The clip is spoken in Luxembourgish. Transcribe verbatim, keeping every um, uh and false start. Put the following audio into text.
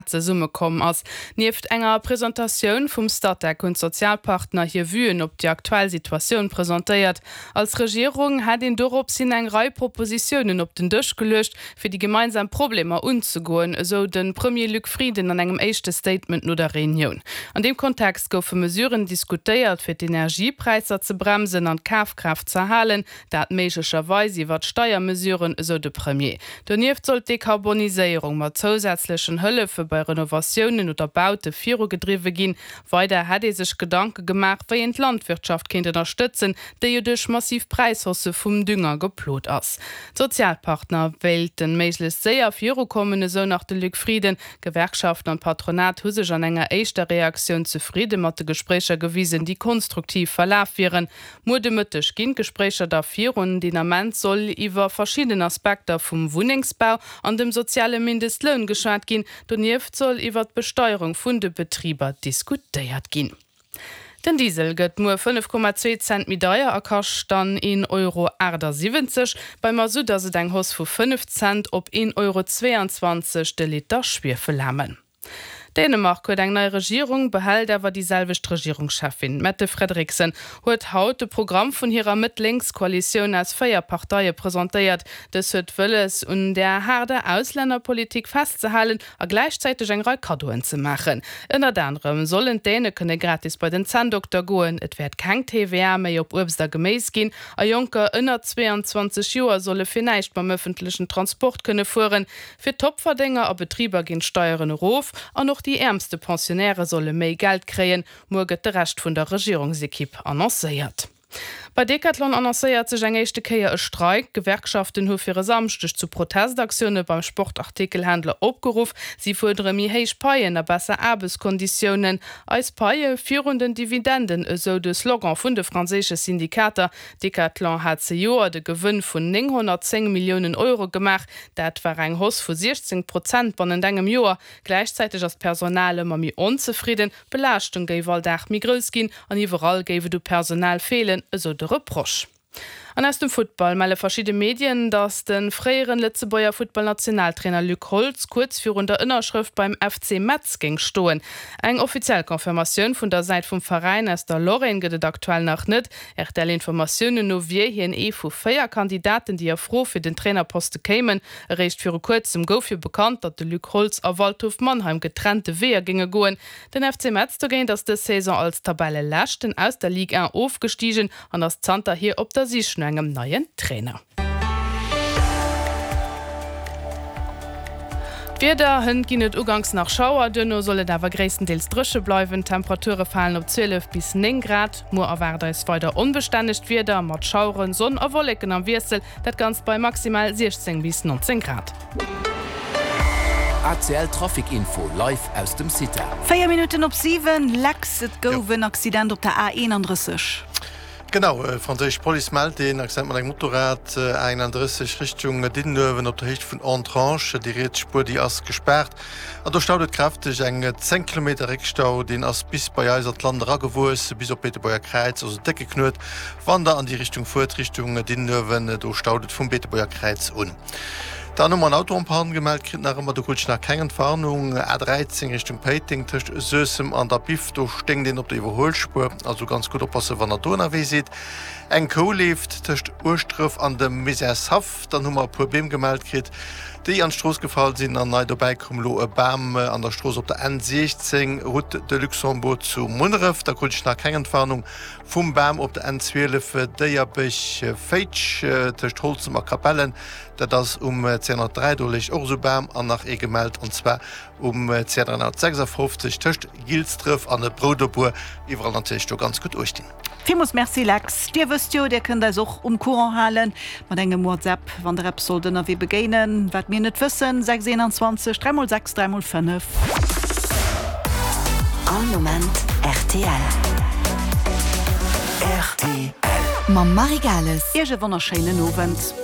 Summe kommen ass. Nieft enger Präsentationun vum Stadtdeck und Sozialpartner hier wüen op die aktuelle Situation präsentiert. Als Regierung hat den Dorop sinn eng Reihe Propositionen op den Tisch gelöscht, fir die gemeinsamen Probleme unzugoen, so den Premier Luc Frieden an engem echte Statement no der Reunion. An dem Kontext goufe Mesuren diskutiert fir d Energiepreiser ze bremsen an Kaufkraft zu halen, dat mecherweise iwwer Steuermesuren so de Premier. Donieft soll Dekarbonisierung mat zusätzlichen Hëlle für bei Renovationen oder Baute Firo gedriwe gin, weiter hat er sich Gedanke gemacht, wie ent Landwirtschaft kind unterstützen, der jo durch massiv Preishosse vum Dünger geplot ass. Sozialpartner wählten meesles sehr Firo kommende so nach de Luc Frieden, Gewerkschaften und Patronat husech an enger eischter Reaktion zufrieden mat de Gesprächer gewiesen, die konstruktiv verlaf wären. Mudemëttech gin Gesprächer dafür und Dynament soll iwwer verschiedene Aspekte vom Wohnungsbau an dem soziale Mindestlohn geschwert gin, soll iwwer d Besteuerung vun de Betrieber diskutiert gin. Den Diesel gëtt nur fünf Komma zwei Cent mit Deier erkasch dann in Euro siebzig, bei Masu dat se eng Hoss vu fünf Cent op ein Euro zweiundzwanzig de Liter Schwier verlammen. Dänemark huet eng neue Regierung behält awer dieselbecht Regierungschefin. Mette Frederiksen huet haut de Programm vun ihrer Mitlinkskoalition als Feierparteie präsentiert. Das huet wëlles und der harde Ausländerpolitik festzuhalen a gleichzeitig eng Kadoen zu machen. Inner anderem sollen Däne könne gratis bei den Zahndoktor goen, et werd kein T V R méi op Obster gemäß gin, a Junker ënner zweiundzwanzig Joer solle vielleicht beim öffentlichen Transport könne fuhren. Für Topverdinger a Betrieber gin Steuern Rof an noch die ärmste Pensionäre solle méi Geld kreen, morget de recht vun der Regierungsekipp annoncéiert. Bei Decathlon annoncéiert sech eng echte Keier e Streik. Gewerkschaften hu fir samstech zu Protestaktionune beim Sportartikelhändler opgeruf. Sie fordere mi héich Paien a besser Erbeskonditionen. Als Paie führenden Dividenden eso de Slogan vun de franzésche Syndikater. Decathlon hat ze Joer de Gewinn vun neunhundertzehn Millionen Euro gemacht. Dat war eng Hoss vu sechzehn Prozent bonnnen engem Joer. Gleichzeitig as Personale ma mi unzufrieden. Belastung géiwwal dach mi grös gin, an iwwerall géwe du Personal fehlen, eso de Reproche. An aus dem Football meile verschiedene Medien, dass den freieren Lützebauer Footballnationaltrainer Luc Holz kurz für unter Innerschrift beim F C Metz ging stohlen. Eng offiziell Konfirmation von der Seite vom Verein ist der Lorraine gedet aktuell noch nicht. Er der Informationen nur wir hier in E V Feierkandidaten, die er froh für den Trainerposten kämen. Er recht für kurzem Gofio bekannt, dass der Luc Holz auf Waldhof Mannheim getrennte Wehe ginge gehen. Den F C Metz zu gehen, dass die Saison als Tabelle Lächten aus der Liga eins aufgestiegen und das Zanta hier ob der sich engem neuen Trainer. Wieder hun ginet ugangs nach Schauer dünno solle dawer gräendeels drsche bleiwen, Temperature fallen op zwölf bis neun Grad. Mo erwerder is weiter unbeständigt wieder mat Schauren Sonn a Wollecken am Wirsel, dat ganz bei maximal sechzehn bis neunzehn Grad. A C L Trafikinfo live aus dem City. Vier Minuten op sieben Lex et gowen Accident op der A einunddreißig. Genau, äh, Franzisch Police meldet den Akzent mit einem Motorrad äh, einunddreißig Richtung Dinnenlöwen auf der Höhe von Entranche. Die Rätspur die ist gesperrt. Und da staudet kräftig ein zehn Kilometer Rückstau, den ist bis bei Eisert Land ragewurst, bis auf Peterbeuer Kreuz, also Decke knurrt. Wander an die Richtung Furt, Richtung Dinnenlöwen, da staudet vom Peterbeuer Kreuz un. Dann um ein Auto umfahren gemeldet, kriegt nach immer, du kannst nach keine Entfernung, A dreizehn Richtung Peiting, zwischen Sösem an der Biff, du stehst den auf der Überholspur, also ganz gut aufpassen, wenn der Donau sieht. Ein Co-Lift zwischen Urstruf an dem Messiashaft, dann haben wir ein Problem gemeldet, kriegt, die an die Straße gefallen sind, an der dabei kommen lo ein Baum an der Straße auf der N sechzehn, Route de Luxembourg zu Munref, da kannst du nach keine Entfernung vom Baum auf der N zwölf, der bis Feitsch, zwischen Holzen und Kapellen, das um zehn Uhr drei durch auch so Baum an nach E gemeldet, und zwar um zehn Uhr sechsundfünfzig zwischen Gilstrif an der Broderbur, überall natürlich ganz gut durchstehen. Vielmals merci Lex. Dir wisst ja, der könnt das auch um Courant halen. Man denkt im WhatsApp, wann der App soll dann wie begegnen. Was wir nicht wissen, sechs einundzwanzig drei null sechs drei null fünf. All Moment R T L. R T L. Mam Marigales. Ihr wunderschönen Abend.